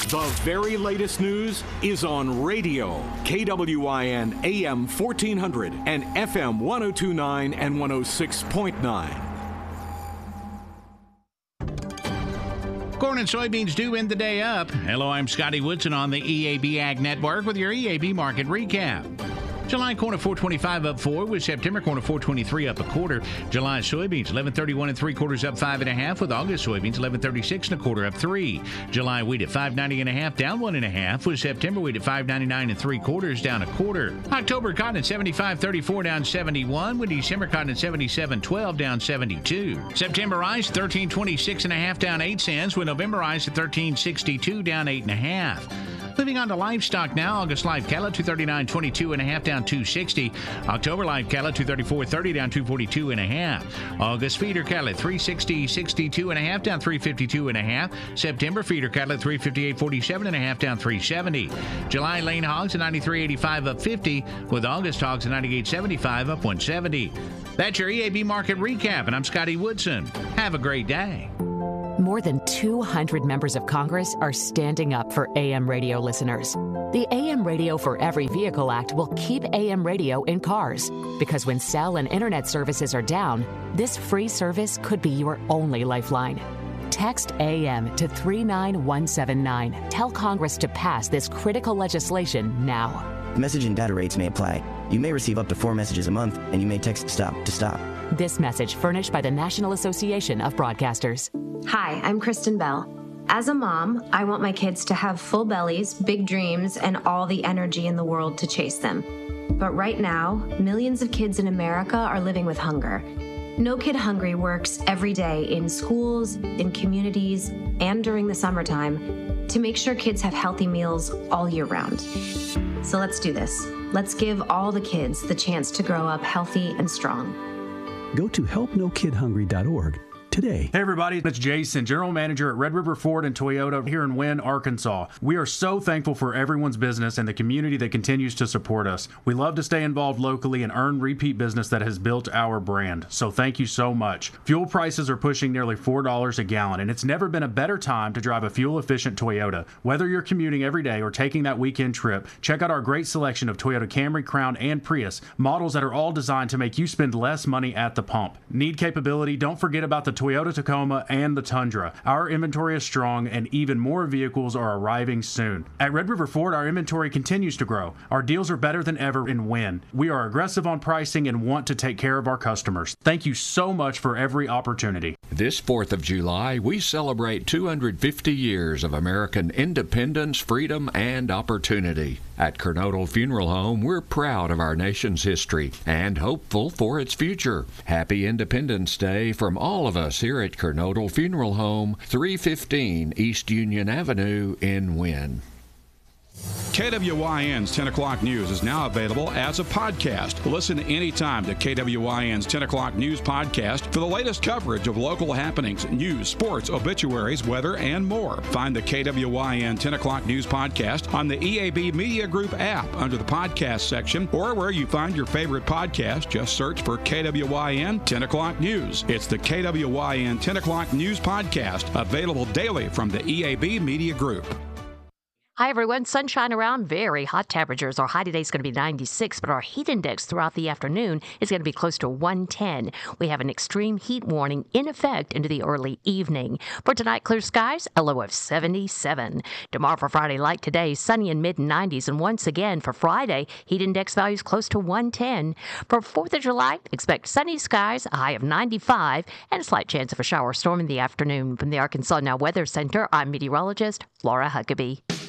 The very latest news is on radio. KWIN AM 1400 and FM 1029 and 106.9. Corn and soybeans do end the day up. Hello, I'm Scotty Woodson on the EAB Ag Network with your EAB market recap. July corn at 425 up 4, with September corn at 423 up a quarter. July soybeans 1131 3/4 up 5.5, with August soybeans 1136 1/4 up 3. July wheat at 590 1/2 down 1.5, with September wheat at 599 3/4 down 1/4. October cotton at 75.34 down 71, with December cotton at 77.12 down 72. September rice 1326 1/2 down 8 cents, with November rice at 1362 down 8.5. Moving on to livestock now. August live cattle 239.22 1/2 down 260. October live cattle 234.30 down 242 1/2. August feeder cattle at 360.62 1/2 down 352 1/2. September feeder cattle at 358.47 1/2 down 370. July lane hogs at 93.85 up 50, with August hogs at 98.75 up 170. That's your EAB market recap, and I'm Scotty Woodson. Have a great day. More than 200 members of Congress are standing up for AM radio listeners. The AM Radio for Every Vehicle Act will keep AM radio in cars, because when cell and internet services are down, this free service could be your only lifeline. Text AM to 39179. Tell Congress to pass this critical legislation now. Message and data rates may apply. You may receive up to 4 messages a month, and you may text STOP to stop. This message furnished by the National Association of Broadcasters. Hi, I'm Kristen Bell. As a mom, I want my kids to have full bellies, big dreams, and all the energy in the world to chase them. But right now, millions of kids in America are living with hunger. No Kid Hungry works every day in schools, in communities, and during the summertime to make sure kids have healthy meals all year round. So let's do this. Let's give all the kids the chance to grow up healthy and strong. Go to helpnokidhungry.org today. Hey everybody, it's Jason, General Manager at Red River Ford and Toyota here in Wynne, Arkansas. We are so thankful for everyone's business and the community that continues to support us. We love to stay involved locally and earn repeat business that has built our brand. So thank you so much. Fuel prices are pushing nearly $4 a gallon, and it's never been a better time to drive a fuel-efficient Toyota. Whether you're commuting every day or taking that weekend trip, check out our great selection of Toyota Camry, Crown, and Prius, models that are all designed to make you spend less money at the pump. Need capability? Don't forget about the Toyota Tacoma and the Tundra. Our inventory is strong, and even more vehicles are arriving soon. At Red River Ford, our inventory continues to grow. Our deals are better than ever in Wynne. We are aggressive on pricing and want to take care of our customers. Thank you so much for every opportunity. This 4th of July, we celebrate 250 years of American independence, freedom, and opportunity. At Kernodle Funeral Home, we're proud of our nation's history and hopeful for its future. Happy Independence Day from all of us here at Kernodle Funeral Home, 315 East Union Avenue in Wynne. KWYN's 10 o'clock news is now available as a podcast. Listen anytime to KWYN's 10 o'clock news podcast for the latest coverage of local happenings, news, sports, obituaries, weather, and more. Find the KWYN 10 o'clock news podcast on the EAB Media Group app under the podcast section, or where you find your favorite podcast. Just search for KWYN 10 o'clock news. It's the KWYN 10 o'clock news podcast, available daily from the EAB Media Group. Hi, everyone. Sunshine around, very hot temperatures. Our high today is going to be 96, but our heat index throughout the afternoon is going to be close to 110. We have an extreme heat warning in effect into the early evening. For tonight, clear skies, a low of 77. Tomorrow for Friday, like today, sunny and mid-90s. And once again, for Friday, heat index values close to 110. For 4th of July, expect sunny skies, a high of 95, and a slight chance of a shower storm in the afternoon. From the Arkansas Now Weather Center, I'm meteorologist Laura Huckabee.